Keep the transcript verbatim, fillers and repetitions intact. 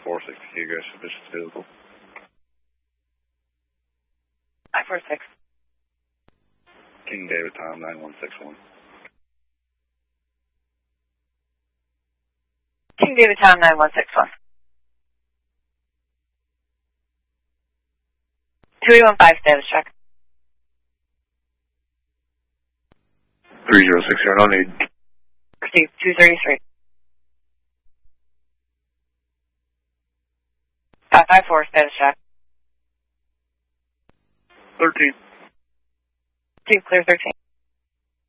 four six Egress, suspicious vehicle. five four six. King David Tom nine one six one. King David Tom nine one six one. two eight one five status check. three zero six zero, no need. Received two thirty-three. five five four status check. thirteen. Two clear thirteen.